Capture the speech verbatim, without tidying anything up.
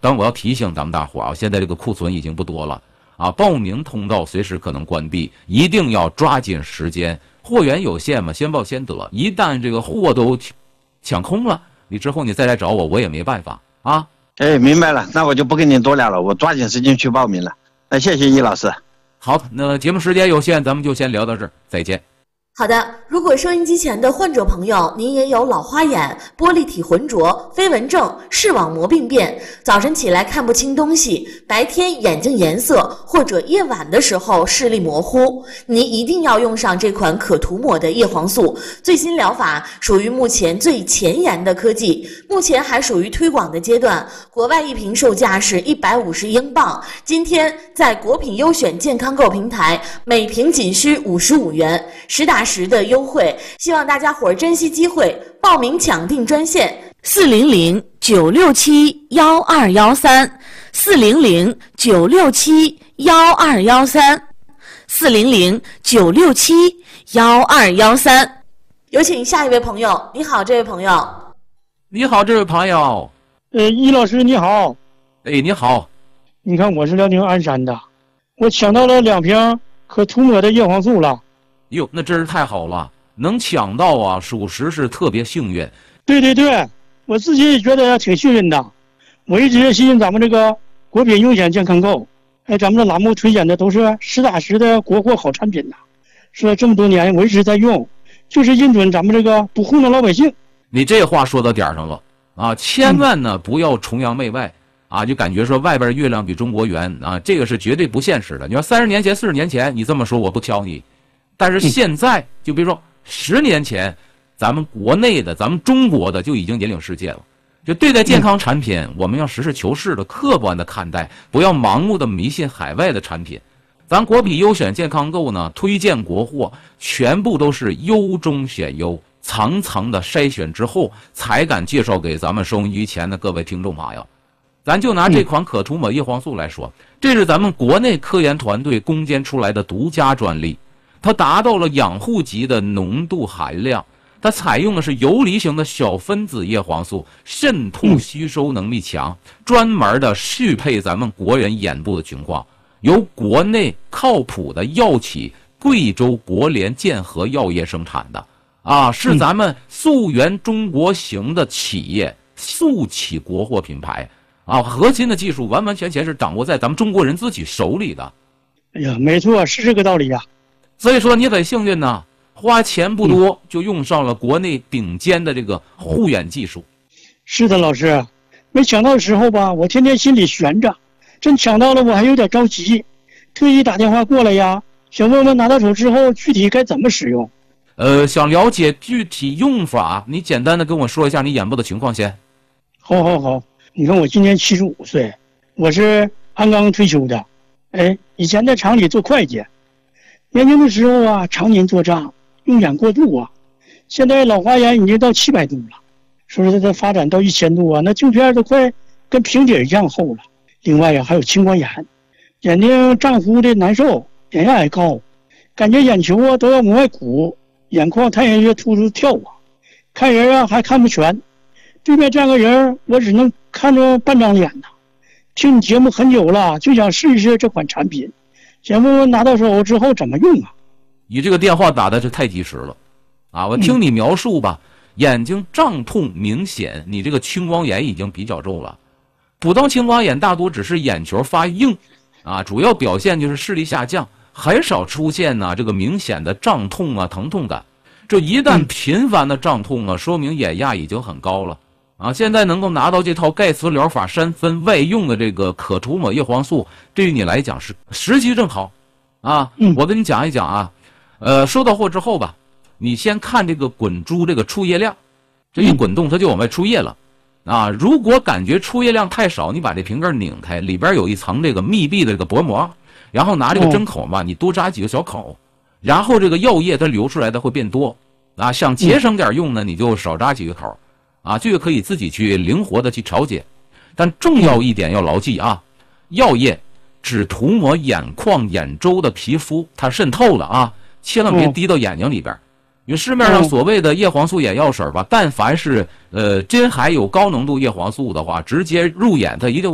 但我要提醒咱们大伙啊，现在这个库存已经不多了啊，报名通道随时可能关闭，一定要抓紧时间。货源有限嘛，先报先得。一旦这个货都抢空了，你之后你再来找我，我也没办法啊。 哎，明白了，那我就不跟你多聊了，我抓紧时间去报名了。那谢谢易老师。 好，那节目时间有限，咱们就先聊到这儿，再见。 好的，如果收音机前的患者朋友，您也有老花眼、玻璃体浑浊、飞蚊症、视网膜病变，早晨起来看不清东西，白天眼睛颜色，或者夜晚的时候视力模糊，您一定要用上这款可涂抹的叶黄素。最新疗法属于目前最前沿的科技，目前还属于推广的阶段，国外一瓶售价是一百五十英镑，今天在国品优选健康购平台，每瓶仅需五十五元，实打实的优惠，希望大家伙儿珍惜机会，报名抢订专线四零零九六七幺二幺三，四零零九六七幺二幺三，四零零九六七幺二幺三。有请下一位朋友。你好，这位朋友。 你好，这位朋友。 呃，易老师你好。 哎，你好。 你看我是辽宁鞍山的，我抢到了两瓶可涂抹的叶黄素了。 哟，那真是太好了，能抢到啊，属实是特别幸运。 对对对，我自己也觉得挺幸运的。我一直信任咱们这个国品优选健康购，哎，咱们的栏目推荐的都是实打实的国货好产品呐。说这么多年我一直在用，就是印准咱们这个不糊弄老百姓。 你这话说到点上了啊！千万呢、嗯、不要崇洋媚外啊，就感觉说外边月亮比中国圆啊，这个是绝对不现实的。你说三十年前、四十年前你这么说，我不挑你。但是现在，就比如说十年前，咱们国内的、咱们中国的就已经引领世界了。就对待健康产品，我们要实事求是的、客观的看待，不要盲目的迷信海外的产品。咱国品优选健康购呢，推荐国货，全部都是优中选优，层层的筛选之后，才敢介绍给咱们收音机前的各位听众朋友。咱就拿这款可涂抹叶黄素来说，这是咱们国内科研团队攻坚出来的独家专利。它达到了养护级的浓度含量，它采用的是游离型的小分子叶黄素，渗透吸收能力强，专门的适配咱们国人眼部的情况，由国内靠谱的药企贵州国联健和药业生产的啊，是咱们溯源中国型的企业速起国货品牌啊，核心的技术完完全全是掌握在咱们中国人自己手里的。 哎呀，没错，是这个道理呀、啊。 所以说你很幸运呢，花钱不多就用上了国内顶尖的这个护眼技术。 是的，老师，没抢到的时候吧，我天天心里悬着，真抢到了我还有点着急，特意打电话过来呀，想问问拿到手之后具体该怎么使用。 呃，想了解具体用法，你简单的跟我说一下你眼部的情况先。 好好好，你看我今年七十五岁，我是鞍钢退休的，哎，以前在厂里做会计。年轻的时候啊，常年做账，用眼过度啊，现在老花眼已经到七百度了，说是它发展到一千度啊，那镜片都快跟平底一样厚了。另外呀、啊，还有青光眼，眼睛胀糊的难受，眼压也高，感觉眼球啊都要往外鼓，眼眶太阳穴突突跳啊，看人啊还看不全。对面站个人，我只能看着半张脸呐。听你节目很久了，就想试一试这款产品。想问问拿到手之后怎么用啊？ 你这个电话打的是太及时了啊！我听你描述吧，嗯、眼睛胀痛明显，你这个青光眼已经比较重了。普通青光眼大多只是眼球发硬啊，主要表现就是视力下降，很少出现呢、啊、这个明显的胀痛啊、疼痛感。这一旦频繁的胀痛啊，说明眼压已经很高了啊！现在能够拿到这套盖茨疗法三分外用的这个可涂抹叶黄素，对于你来讲是时机正好啊！我跟你讲一讲啊，呃，收到货之后吧，你先看这个滚珠这个出液量，这一滚动它就往外出液了啊！如果感觉出液量太少，你把这瓶盖拧开，里边有一层这个密闭的这个薄膜，然后拿这个针口嘛，你多扎几个小口，然后这个药液它流出来的会变多啊！想节省点用呢，你就少扎几个口。啊，这个可以自己去灵活的去调节，但重要一点要牢记啊，药液只涂抹眼眶、眼周的皮肤，它渗透了啊，千万别滴到眼睛里边。因为市面上所谓的叶黄素眼药水吧，但凡是呃真含有高浓度叶黄素的话，直接入眼它一定